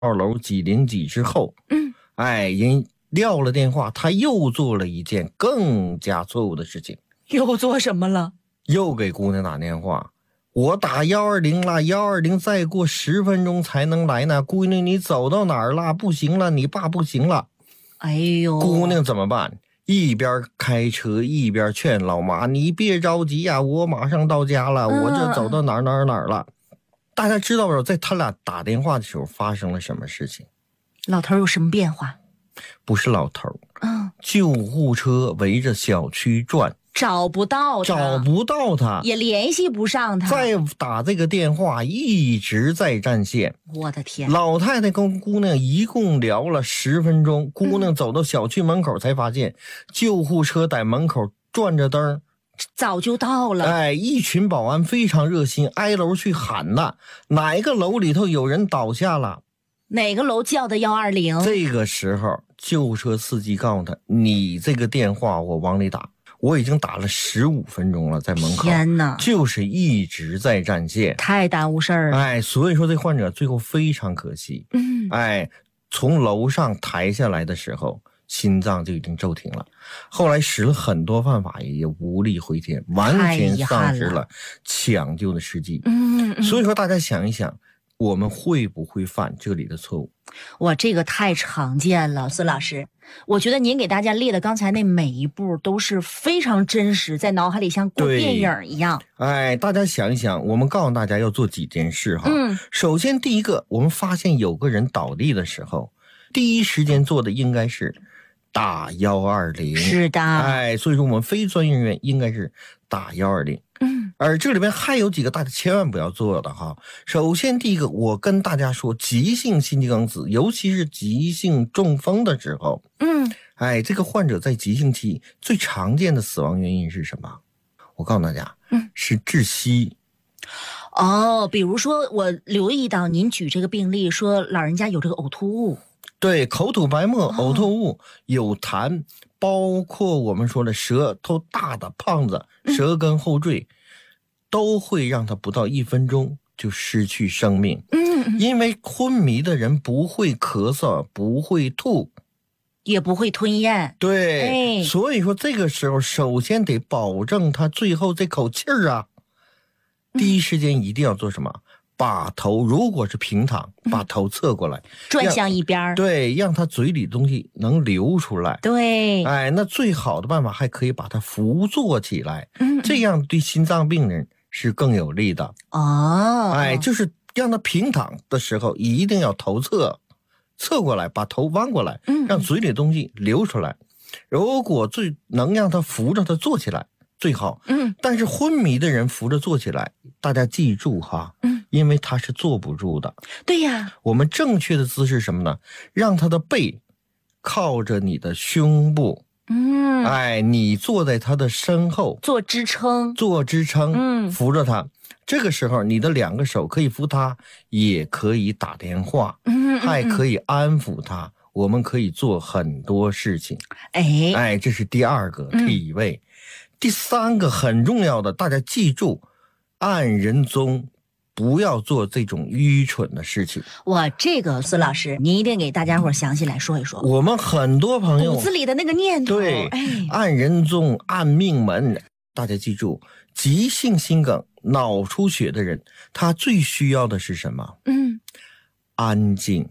号楼几零几之后，人撂了电话，他又做了一件更加错误的事情。 又做什么了？ 又给姑娘打电话，我打120了，120再过10分钟才能来呢。姑娘，你走到哪儿了？不行了，你爸不行了。 哎呦， 姑娘怎么办？一边开车一边劝老妈，你别着急呀，我马上到家了，我这走到哪儿了。大家知道不？在他俩打电话的时候发生了什么事情？ 老头有什么变化？ 不是老头，救护车围着小区转， 找不到他，也联系不上他。 再打这个电话一直在占线。 我的天！ 老太太跟姑娘一共聊了10分钟，姑娘走到小区门口才发现，救护车在门口转着灯， 早就到了。 一群保安非常热心，挨楼去喊呐，哪一个楼里头有人倒下了， 哪个楼叫的120。 这个时候救护车司机告诉他，你这个电话我往里打，我已经打了15分钟了，在门口。 天哪， 就是一直在占线， 太耽误事儿了。 所以说这患者最后非常可惜。从楼上抬下来的时候，心脏就已经骤停了。后来使了很多办法，也无力回天，完全丧失了抢救的时机。所以说大家想一想，我们会不会犯这里的错误？ 哇，这个太常见了，孙老师。我觉得您给大家列的刚才那每一步都是非常真实，在脑海里像过电影一样。 大家想一想，我们告诉大家要做几件事哈。首先第一个，我们发现有个人倒地的时候，第一时间做的应该是打120。 是的。 所以说我们非专业人员应该是打120。而这里边还有几个大家千万不要做的哈。首先第一个，我跟大家说，急性心肌梗死，尤其是急性中风的时候，这个患者在急性期最常见的死亡原因是什么？我告诉大家，是窒息。 比如说我留意到您举这个病例说老人家有这个呕吐物。 对，口吐白沫、呕吐物、有痰，包括我们说的舌头大的胖子，舌根后坠，都会让他不到1分钟就失去生命。因为昏迷的人不会咳嗽，不会吐， 也不会吞咽。 对，所以说这个时候首先得保证他最后这口气儿啊。第一时间一定要做什么？把头，如果是平躺，把头侧过来， 转向一边。 对，让他嘴里的东西能流出来。 对， 那最好的办法还可以把它扶坐起来，这样对心脏病人是更有利的。就是让他平躺的时候一定要头侧过来，把头弯过来，让嘴里的东西流出来。如果最能让他扶着他坐起来最好。但是昏迷的人扶着坐起来，大家记住哈，因为他是坐不住的。 对呀， 我们正确的姿势是什么呢？让他的背靠着你的胸部，你坐在他的身后， 做支撑， 扶着他。这个时候你的2个手可以扶他，也可以打电话，还可以安抚他，我们可以做很多事情。这是第2个体位。第3个很重要的，大家记住，按人中不要做这种愚蠢的事情。 这个孙老师您一定给大家伙详细来说一说。 我们很多朋友骨子里的那个念头。 对，按人中按命门。大家记住，急性心梗脑出血的人，他最需要的是什么？安静。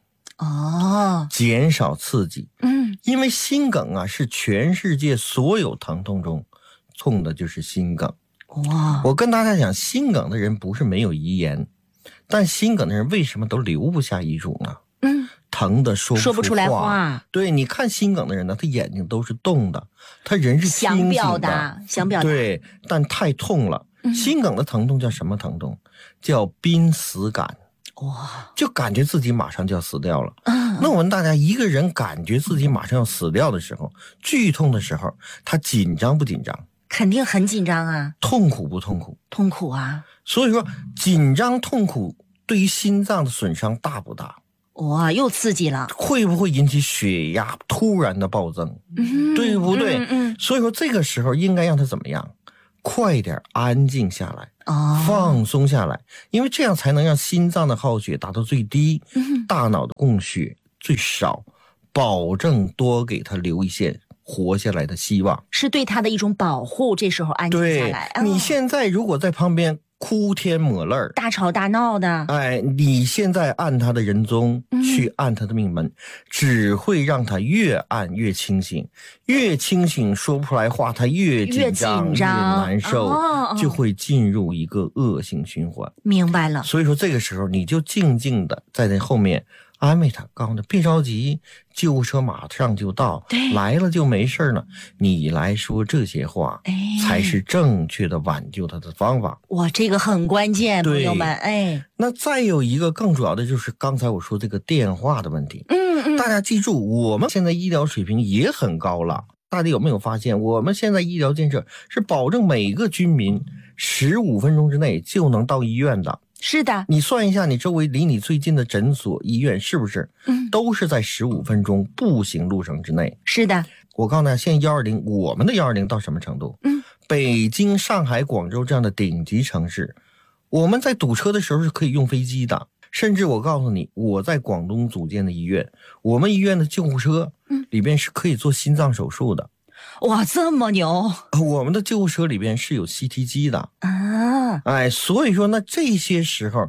减少刺激。因为心梗啊，是全世界所有疼痛中痛的就是心梗。我跟大家讲，心梗的人不是没有遗言，但心梗的人为什么都留不下遗嘱呢？疼的说不出来话。对，你看心梗的人呢，他眼睛都是动的，他人是清醒的， 想表达。对， 但太痛了。心梗的疼痛叫什么疼痛？叫濒死感。就感觉自己马上就要死掉了。那我问大家，一个人感觉自己马上要死掉的时候，剧痛的时候，他紧张不紧张？ 肯定很紧张啊。 痛苦不痛苦？ 痛苦啊。 所以说紧张痛苦对于心脏的损伤大不大？ 又刺激了。 会不会引起血压突然的暴增？对不对？所以说这个时候应该让他怎么样？快点安静下来。 放松下来，因为这样才能让心脏的耗血达到最低，大脑的供血最少，保证多给他留一线活下来的希望， 是对他的一种保护。这时候安静下来， 你现在如果在旁边哭天抹泪大吵大闹的， 你现在按他的人中，去按他的命门，只会让他越按越清醒，越清醒说不出来话，他越紧张越难受，就会进入一个恶性循环。 明白了。 所以说这个时候你就静静的在那后面安慰他，告诉他别着急，救护车马上就到，来了就没事了。你来说这些话，才是正确的挽救他的方法。 哇，这个很关键，朋友们。 那再有一个更主要的就是刚才我说这个电话的问题。大家记住，我们现在医疗水平也很高了。大家有没有发现，我们现在医疗建设是保证每个居民15分钟之内就能到医院的。 是的， 你算一下，你周围离你最近的诊所、医院是不是？都是在15分钟步行路程之内。 是的， 我告诉大家，现在120，我们的120到什么程度？北京、上海、广州这样的顶级城市，我们在堵车的时候是可以用飞机的。甚至我告诉你，我在广东组建的医院，我们医院的救护车里边是可以做心脏手术的。 哇，这么牛！ 我们的救护车里边是有 CT 机的所以说呢，这些时候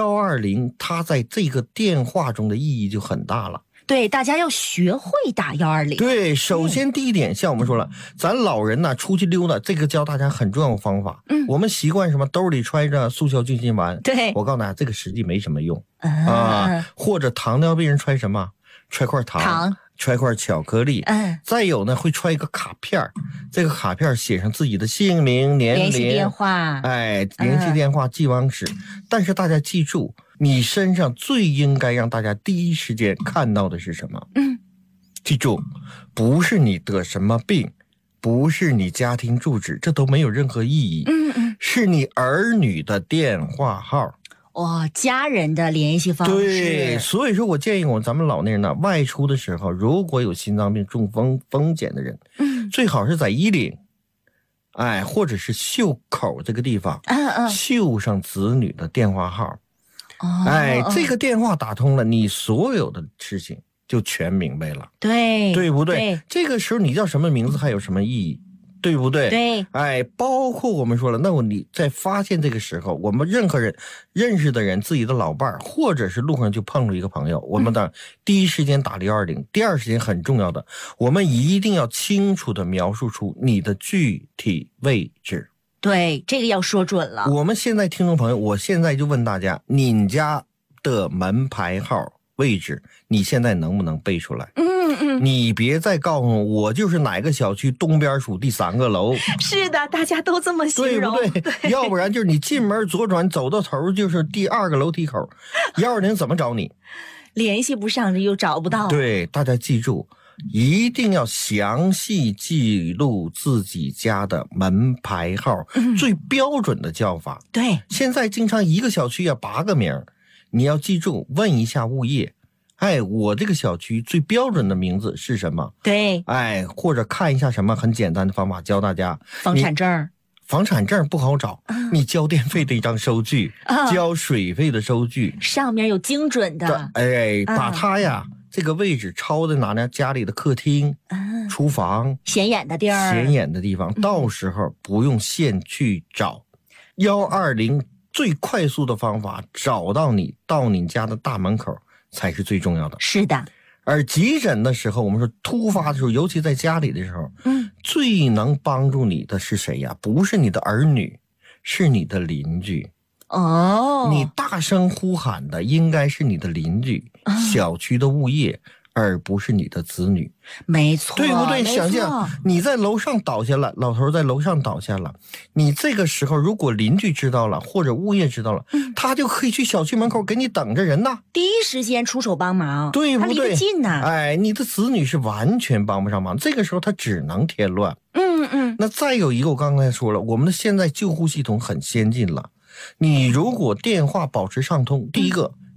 120它在这个电话中的意义就很大了。 对，大家要学会打120。 对，首先第一点，像我们说了，咱老人呢出去溜达，这个教大家很重要的方法。我们习惯什么，兜里揣着速效救心丸。 对， 我告诉大家，这个实际没什么用或者糖尿病人揣什么，揣块糖揣块巧克力，再有呢会揣一个卡片，这个卡片写上自己的姓名、年龄、 联系电话， 联系电话、寄往址。但是大家记住，你身上最应该让大家第一时间看到的是什么？记住，不是你得什么病，不是你家庭住址，这都没有任何意义。是你儿女的电话号。 家人的联系方式。 对，所以说我建议咱们老年人呢，外出的时候，如果有心脏病中风险的人，最好是在衣领，或者是袖口这个地方，绣上子女的电话号。这个电话打通了，你所有的事情就全明白了。对不对？这个时候你叫什么名字还有什么意义？对不对？ 对， 包括我们说了，那你在发现这个时候，我们任何人认识的人，自己的老伴儿，或者是路上就碰到一个朋友，我们的第一时间打120，第二时间很重要的，我们一定要清楚的描述出你的具体位置。 对，这个要说准了。 我们现在听众朋友，我现在就问大家，你家的门牌号位置，你现在能不能背出来？你别再告诉我就是哪个小区东边数第3个楼。 是的，大家都这么形容， 对不对？要不然就是你进门左转走到头就是第2个楼梯口，120怎么找你？ 联系不上又找不到。 对，大家记住，一定要详细记录自己家的门牌号，最标准的叫法。 对， 现在经常一个小区8个名，你要记住，问一下物业。我这个小区最标准的名字是什么？ 对， 或者看一下什么很简单的方法教大家。 房产证。 房产证不好找，你交电费的一张收据，交水费的收据， 上面有精准的。 把它呀这个位置抄在哪呢？家里的客厅、厨房、 显眼的地方，到时候不用现去找。120最快速的方法找到你，到你家的大门口才是最重要的。 是的。 而急诊的时候，我们说突发的时候，尤其在家里的时候，最能帮助你的是谁呀？不是你的儿女，是你的邻居。你大声呼喊的应该是你的邻居，小区的物业，而不是你的子女。 没错， 对不对？想象你在楼上倒下了，老头在楼上倒下了，你这个时候如果邻居知道了，或者物业知道了，他就可以去小区门口给你等着人呐， 第一时间出手帮忙， 对不对？ 他离得近呐。 你的子女是完全帮不上忙，这个时候他只能添乱。那再有一个，我刚才说了，我们的现在救护系统很先进了，你如果电话保持畅通，第一个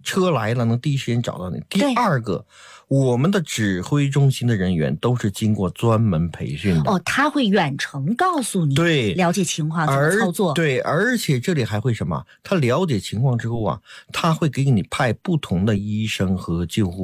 车来了能第一时间找到你。第二个，我们的指挥中心的人员都是经过专门培训的。 他会远程告诉你， 对， 了解情况怎么操作。 对，而且这里还会什么？他了解情况之后啊，他会给你派不同的医生和救护